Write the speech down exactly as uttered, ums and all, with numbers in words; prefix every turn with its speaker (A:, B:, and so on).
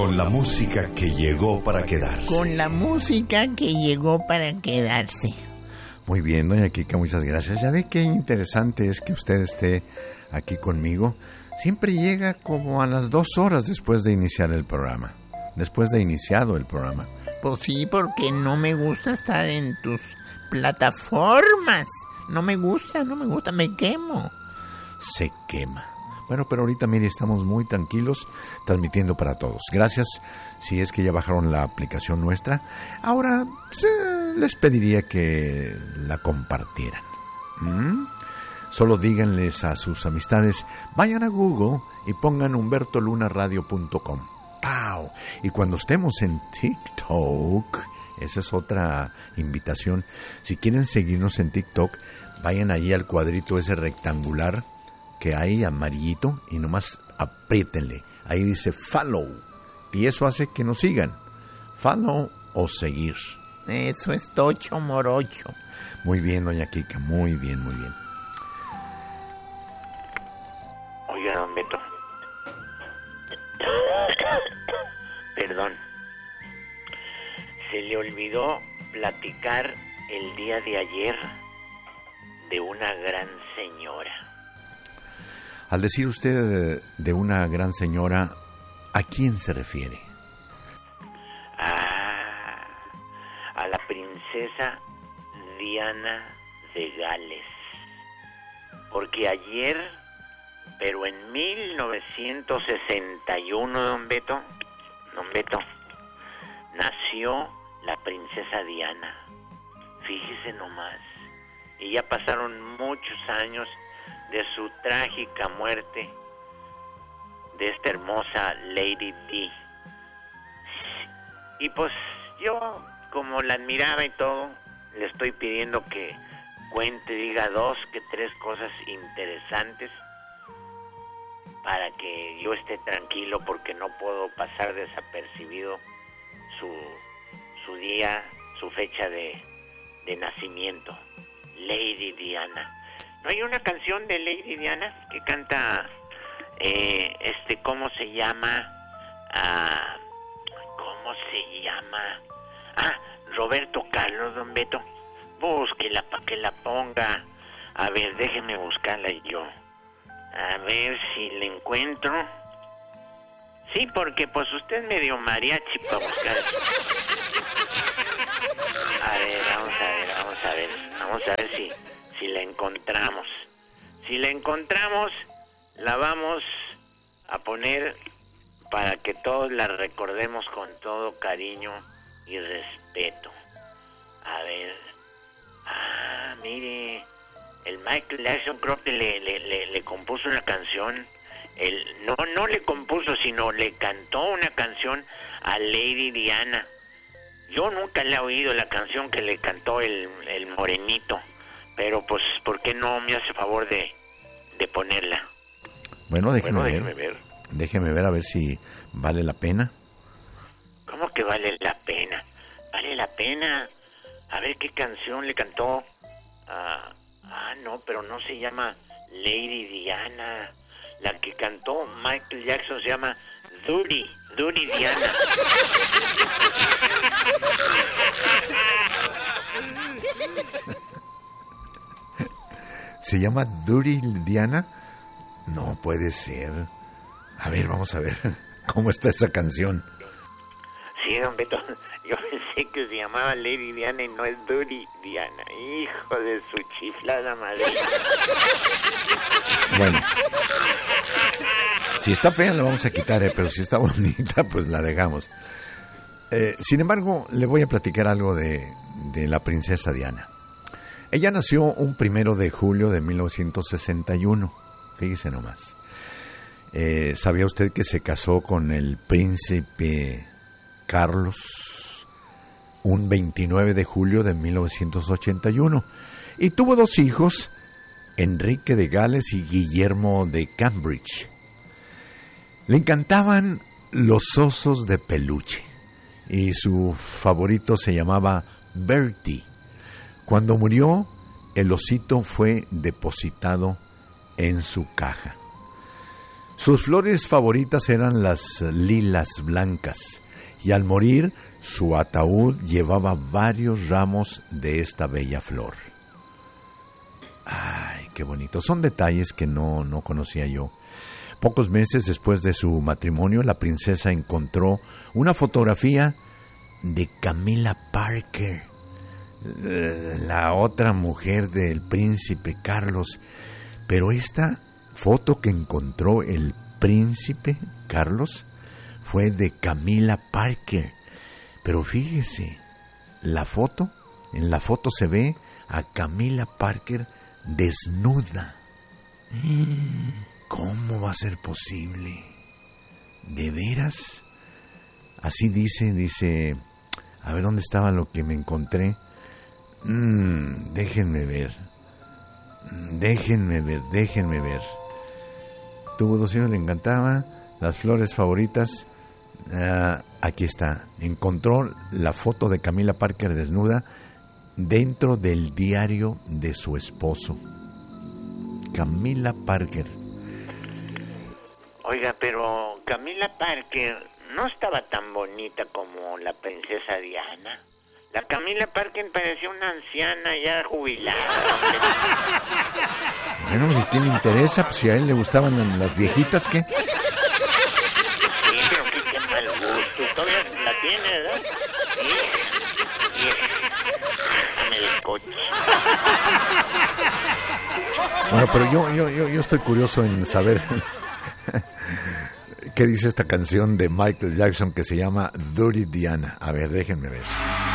A: Con la música que llegó para quedarse.
B: Con la música que llegó para quedarse.
C: Muy bien, doña Kika, muchas gracias. Ya ve qué interesante es que usted esté aquí conmigo. Siempre llega como a las dos horas después de iniciar el programa. Después de iniciado el programa.
B: Pues sí, porque no me gusta estar en tus plataformas. No me gusta, no me gusta, me quemo.
C: Se quema. Bueno, pero ahorita, mire, estamos muy tranquilos transmitiendo para todos. Gracias, si es que ya bajaron la aplicación nuestra. Ahora pues, les pediría que la compartieran. ¿Mm? Solo díganles a sus amistades, vayan a Google y pongan humberto luna radio punto com. ¡Pau! Y cuando estemos en TikTok, esa es otra invitación. Si quieren seguirnos en TikTok, vayan allí al cuadrito ese rectangular que hay amarillito y nomás apriétenle. Ahí dice follow. Y eso hace que nos sigan. Follow o seguir.
B: Eso es tocho morocho.
C: Muy bien, doña Kika. Muy bien, muy bien.
D: Oiga, don Beto. Perdón. Se le olvidó platicar el día de ayer de una gran señora.
C: Al decir usted de una gran señora, ¿a quién se refiere?
D: Ah, a la princesa Diana de Gales. Porque ayer, pero en mil novecientos sesenta y uno, don Beto, don Beto, nació la princesa Diana. Fíjese nomás. Y ya pasaron muchos años de su trágica muerte de esta hermosa Lady Di. Y pues yo, como la admiraba y todo, le estoy pidiendo que cuente, diga dos, que tres cosas interesantes para que yo esté tranquilo, porque no puedo pasar desapercibido su, su día, su fecha de, de nacimiento. Lady Diana. ¿No hay una canción de Lady Diana que canta, eh, este, ¿cómo se llama? Ah, ¿cómo se llama? Ah, Roberto Carlos, don Beto. Búsquela para que la ponga. A ver, déjeme buscarla yo. A ver si la encuentro. Sí, porque pues usted es medio mariachi para buscar. A ver, vamos a ver, vamos a ver. Vamos a ver si... Si la encontramos. Si la encontramos, la vamos a poner para que todos la recordemos con todo cariño y respeto. A ver. Ah, mire. El Michael Jackson creo que le, le, le, le compuso una canción. El, no, no le compuso, sino le cantó una canción a Lady Diana. Yo nunca le he oído la canción que le cantó el, el morenito. Pero, pues, ¿por qué no me hace favor de, de ponerla?
C: Bueno, déjeme,
D: bueno,
C: ver.
D: déjeme ver.
C: Déjeme ver a ver si vale la pena.
D: ¿Cómo que vale la pena? Vale la pena. A ver qué canción le cantó. Ah, ah, no, pero no se llama Lady Diana. La que cantó Michael Jackson se llama Dirty, Dirty Diana.
C: ¿Se llama Dirty Diana? No puede ser. A ver, vamos a ver cómo está esa canción.
D: Sí, don Beto, yo pensé que se llamaba Lady Diana y no es Dirty Diana. Hijo de su chiflada madre.
C: Bueno, si está fea la vamos a quitar, ¿eh? Pero si está bonita, pues la dejamos. Eh, sin embargo, le voy a platicar algo de, de la princesa Diana. Ella nació un primero de julio de mil novecientos sesenta y uno. Fíjese nomás. Eh, ¿Sabía usted que se casó con el príncipe Carlos un veintinueve de julio de mil novecientos ochenta y uno? Y tuvo dos hijos, Enrique de Gales y Guillermo de Cambridge. Le encantaban los osos de peluche y su favorito se llamaba Bertie. Cuando murió, el osito fue depositado en su caja. Sus flores favoritas eran las lilas blancas y al morir su ataúd llevaba varios ramos de esta bella flor. Ay, qué bonito. Son detalles que no, no conocía yo. Pocos meses después de su matrimonio, la princesa encontró una fotografía de Camilla Parker, la otra mujer del príncipe Carlos. Pero esta foto que encontró el príncipe Carlos fue de Camilla Parker. Pero fíjese, la foto, en la foto se ve a Camilla Parker desnuda. ¿Cómo va a ser posible? ¿De veras? Así dice, dice... A ver, ¿dónde estaba lo que me encontré? Mm, déjenme ver. Déjenme ver, déjenme ver. Tuvo dos hijos, le encantaba. Las flores favoritas. Uh, aquí está. Encontró la foto de Camilla Parker desnuda dentro del diario de su esposo. Camilla Parker.
D: Oiga, pero Camilla Parker no estaba tan bonita como la princesa Diana. La Camilla Parker parecía una anciana ya jubilada.
C: Bueno, si tiene interesa, pues si a él le gustaban las viejitas, ¿qué?
D: Sí, pero qué, qué mal gusto. Todavía la tiene, ¿verdad? Sí. Sí. En el coche.
C: Bueno, pero yo, yo, yo, yo estoy curioso en saber qué dice esta canción de Michael Jackson que se llama Dirty Diana. A ver, déjenme ver.